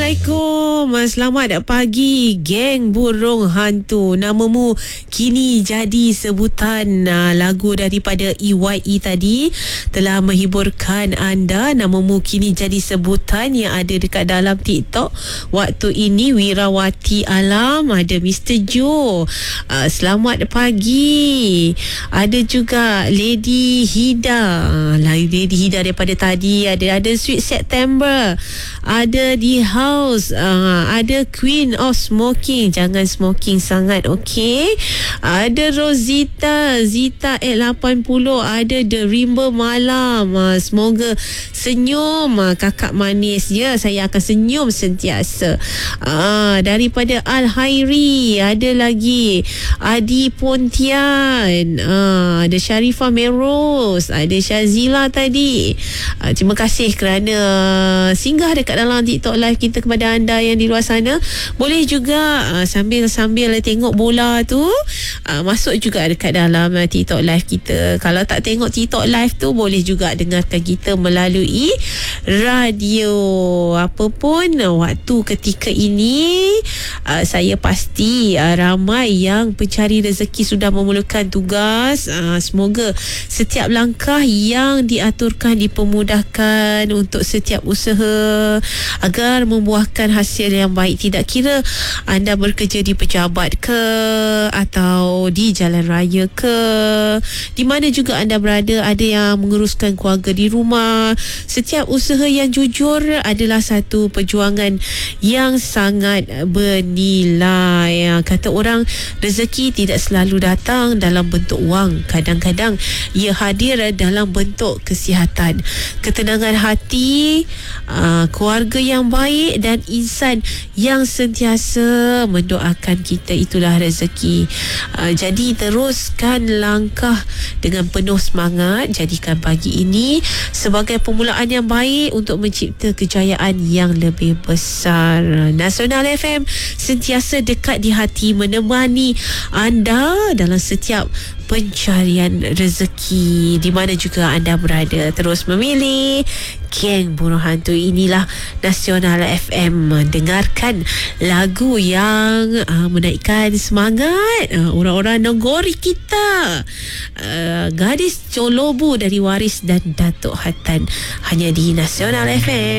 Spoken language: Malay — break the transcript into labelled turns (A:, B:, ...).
A: Assalamualaikum. Selamat pagi geng burung hantu. Namamu kini jadi sebutan. Lagu daripada EYE tadi telah menghiburkan anda. Namamu kini jadi sebutan yang ada dekat dalam TikTok. Waktu ini Wirawati Alam, ada Mr. Joe. Selamat pagi. Ada juga Lady Hida. Lady Hida daripada tadi. Ada Sweet September. Ada di house, ada Queen of Smoking, jangan smoking sangat, okey. Ada Rosita Zita 80, ada The Rimba Malam. Semoga senyum kakak manis ya, saya akan senyum sentiasa. Daripada Al Hairi, ada lagi Adi Pontian, ada Sharifah Meros, ada Shazila tadi. Terima kasih kerana singgah dekat dalam TikTok live kita. Kepada anda yang di luar sana, boleh juga sambil tengok bola tu, masuk juga dekat dalam TikTok live kita. Kalau tak tengok TikTok live tu, boleh juga dengarkan kita melalui radio. Apapun waktu ketika ini, saya pasti ramai yang pencari rezeki sudah memulakan tugas. Semoga setiap langkah yang diaturkan dipermudahkan untuk setiap usaha agar membuahkan hasil yang baik. Tidak kira anda bekerja di pejabat ke, atau di jalan raya ke, di mana juga anda berada, ada yang menguruskan keluarga di rumah. Setiap usaha yang jujur adalah satu perjuangan yang sangat bernilai. Kata orang, rezeki tidak selalu datang dalam bentuk wang. Kadang-kadang ia hadir dalam bentuk kesihatan, ketenangan hati, keluarga yang baik dan insan yang sentiasa mendoakan kita. Itulah rezeki. Jadi teruskan langkah dengan penuh semangat. Jadikan pagi ini sebagai permulaan yang baik untuk mencipta kejayaan yang lebih besar. Nasional FM sentiasa dekat di hati, menemani anda dalam setiap pencarian rezeki di mana juga anda berada. Terus memilih geng burung hantu. Inilah Nasional FM. Dengarkan lagu yang menaikkan semangat orang-orang Nogori kita. Gadis Colobu dari Waris dan Datuk Hatan, hanya di Nasional FM.